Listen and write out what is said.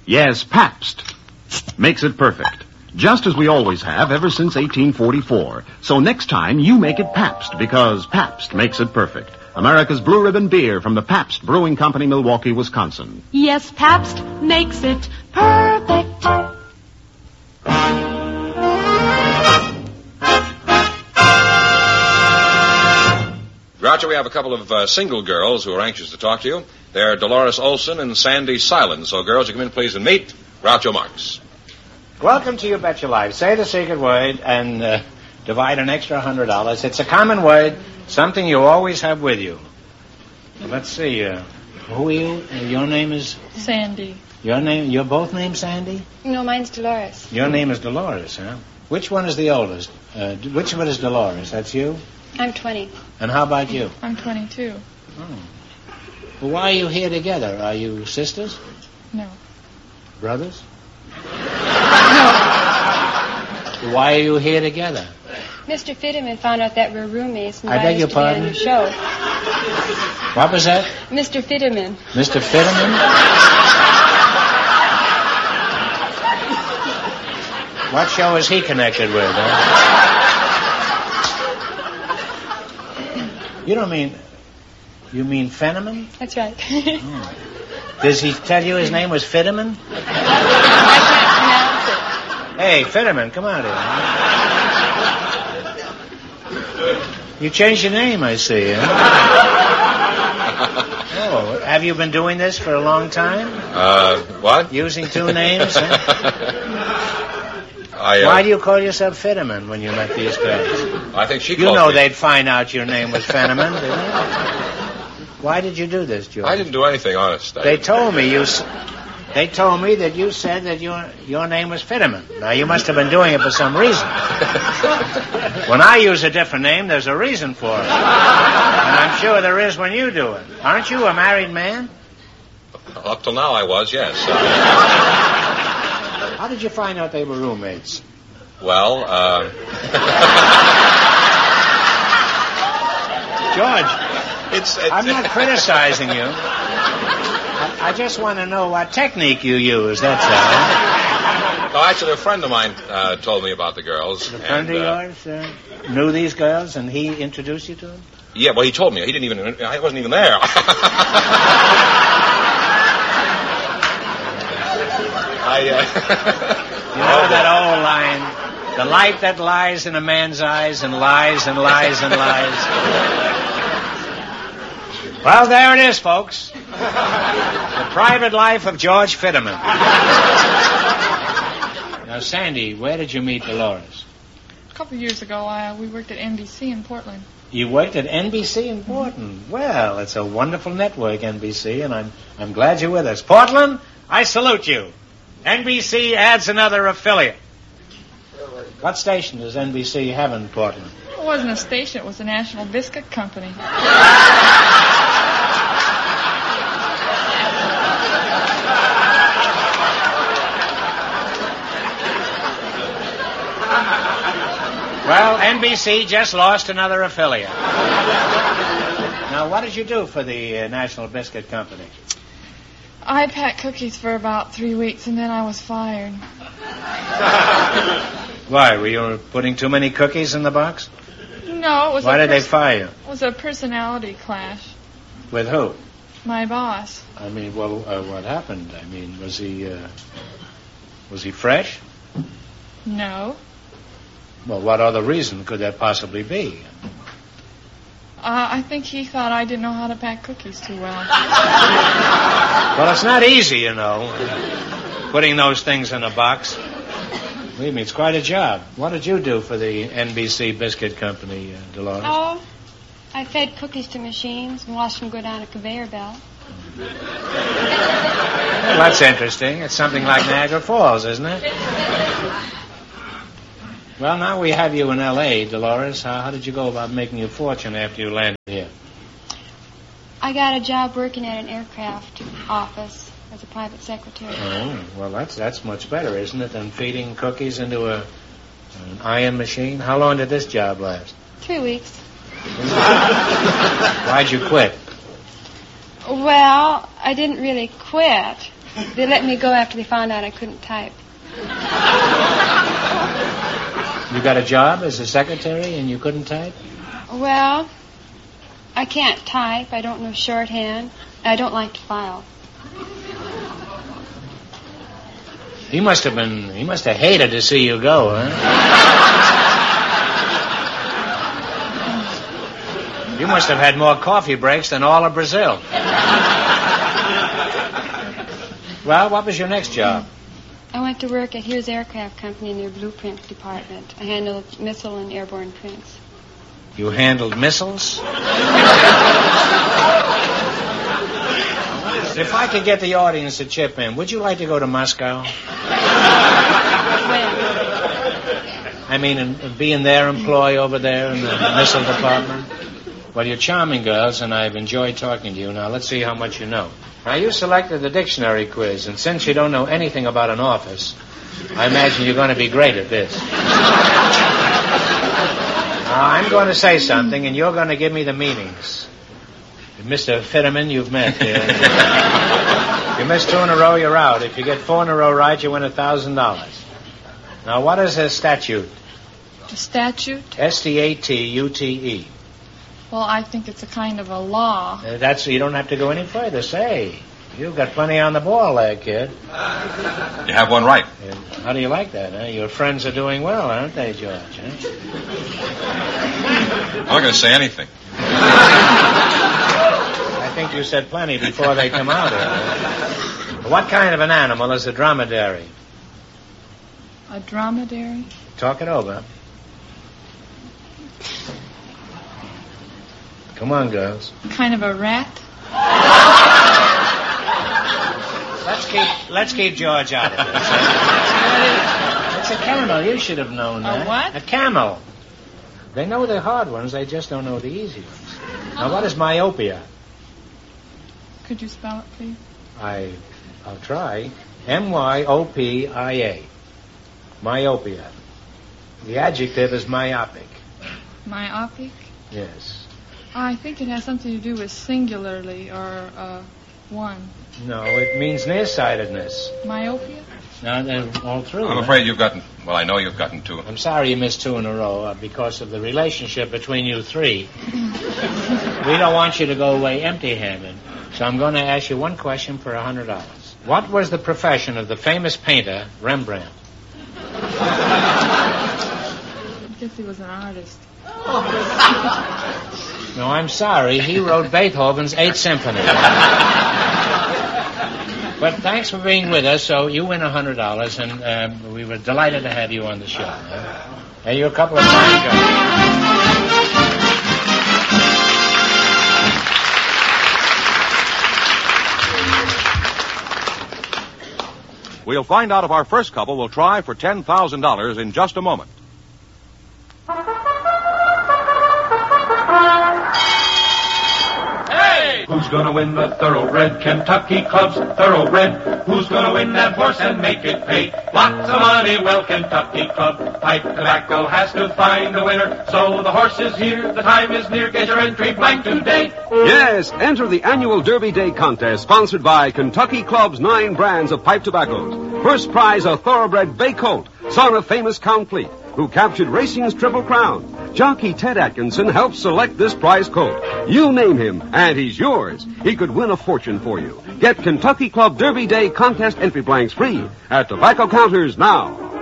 Yes, Pabst. Makes it perfect. Just as we always have ever since 1844. So next time, you make it Pabst, because Pabst makes it perfect. America's Blue Ribbon beer from the Pabst Brewing Company, Milwaukee, Wisconsin. Yes, Pabst makes it perfect. Groucho, we have a couple of single girls who are anxious to talk to you. They're Dolores Olson and Sandy Silence. So, girls, you come in, please, and meet Groucho Marx. Welcome to You Bet Your Life. Say the secret word and divide an extra $100. It's a common word, something you always have with you. Let's see. Who are you? Your name is? Sandy. Your name? You're both named Sandy? No, mine's Dolores. Your name is Dolores, huh? Which one is the oldest? Which one is Dolores? That's you? I'm 20. And how about you? I'm 22. Oh. Well, why are you here together? Are you sisters? No. Brothers? Why are you here together? Mr. Fitterman found out that we're roommates and I beg your invited us to be pardon? on your show. What was that? Mr. Fitterman. Mr. Fitterman? What show is he connected with, huh? You mean Fenneman? That's right. Oh. Does he tell you his name was Fitterman? I can't pronounce it. Hey, Fitterman, come out here. You changed your name, I see. Huh? Oh, have you been doing this for a long time? What? Using two names? Huh? Why do you call yourself Fitterman when you met these girls? I think she You called know me. they'd find out your name was Fenneman, didn't you? Why did you do this, George? I didn't do anything, honest. They told me that you said that your name was Fitterman. Now, you must have been doing it for some reason. When I use a different name, there's a reason for it. And I'm sure there is when you do it. Aren't you a married man? Up till now, I was, yes. How did you find out they were roommates? Well, George, it's I'm not criticizing you. I just want to know what technique you use, that's all. No, actually, a friend of mine told me about the girls. A friend of yours knew these girls, and he introduced you to them? Yeah, well, he told me. He didn't even... I wasn't even there. You know that old line, the light that lies in a man's eyes and lies and lies and lies. Well, there it is, folks. The private life of George Fitterman. Now, Sandy, where did you meet Dolores? A couple years ago, we worked at NBC in Portland. You worked at NBC in Portland. Well, it's a wonderful network, NBC, and I'm glad you're with us. Portland, I salute you. NBC adds another affiliate. What station does NBC have in Portland? It wasn't a station. It was the National Biscuit Company. Well, NBC just lost another affiliate. Now, what did you do for the National Biscuit Company? I packed cookies for about 3 weeks, and then I was fired. Why, were you putting too many cookies in the box? No, it was Why did they fire you? It was a personality clash. With who? My boss. I mean, well, what happened? I mean, was he fresh? No. Well, what other reason could there possibly be? I think he thought I didn't know how to pack cookies too well. Well, it's not easy, you know, putting those things in a box. Believe me, it's quite a job. What did you do for the NBC Biscuit Company, Dolores? Oh, I fed cookies to machines and watched them go down a conveyor belt. Well, that's interesting. It's something like Niagara Falls, isn't it? Well, now we have you in L.A., Dolores. How did you go about making your fortune after you landed here? I got a job working at an aircraft office as a private secretary. Oh, well, that's much better, isn't it, than feeding cookies into an iron machine? How long did this job last? 3 weeks. Why'd you quit? Well, I didn't really quit. They let me go after they found out I couldn't type. You got a job as a secretary and you couldn't type? Well, I can't type. I don't know shorthand. I don't like to file. He must have hated to see you go, huh? You must have had more coffee breaks than all of Brazil. Well, what was your next job? I went to work at Hughes Aircraft Company in their blueprints department. I handled missile and airborne prints. You handled missiles? If I could get the audience to chip in, would you like to go to Moscow? When? I mean, and be in their employ over there in the missile department? Well, you're charming girls, and I've enjoyed talking to you. Now, let's see how much you know. Now, you selected the dictionary quiz, and since you don't know anything about an office, I imagine you're going to be great at this. Now, I'm going to say something, and you're going to give me the meanings. Mr. Fitterman, you've met here. You miss 2 in a row, you're out. If you get 4 in a row right, you win $1,000. Now, what is a statute? A statute? S-T-A-T-U-T-E. Well, I think it's a kind of a law. You don't have to go any further. Say, you've got plenty on the ball there, kid. You have one right. How do you like that, huh? Your friends are doing well, aren't they, George? Huh? I'm not going to say anything. I think you said plenty before they come out here. What kind of an animal is a dromedary? A dromedary? Talk it over. Come on, girls. Kind of a rat? Let's keep George out of this. It's a camel. You should have known that. A what? A camel. They know the hard ones. They just don't know the easy ones. Now, what is myopia? Could you spell it, please? I'll try. M-Y-O-P-I-A. Myopia. The adjective is myopic. Myopic? Yes. I think it has something to do with singularly or one. No, it means nearsightedness. Myopia? No, they're all through. I'm afraid you've gotten... Well, I know you've gotten 2. I'm sorry you missed 2 in a row because of the relationship between you three. We don't want you to go away empty-handed. So I'm going to ask you one question for $100. What was the profession of the famous painter, Rembrandt? I guess he was an artist. No, I'm sorry. He wrote Beethoven's 8th Symphony. But thanks for being with us. So you win $100, and we were delighted to have you on the show. And you're a couple of fine girls. We'll find out if our first couple will try for $10,000 in just a moment. Who's gonna win the Thoroughbred Kentucky Club's Thoroughbred? Who's gonna win that horse and make it pay lots of money? Well, Kentucky Club Pipe Tobacco has to find a winner. So the horse is here, the time is near. Get your entry blank today. Yes, enter the annual Derby Day contest sponsored by Kentucky Club's 9 brands of pipe tobaccos. First prize, a Thoroughbred bay colt, son of famous Count Fleet, who captured racing's Triple Crown. Jockey Ted Atkinson helps select this prize colt. You name him, and he's yours. He could win a fortune for you. Get Kentucky Club Derby Day contest entry blanks free at tobacco counters now.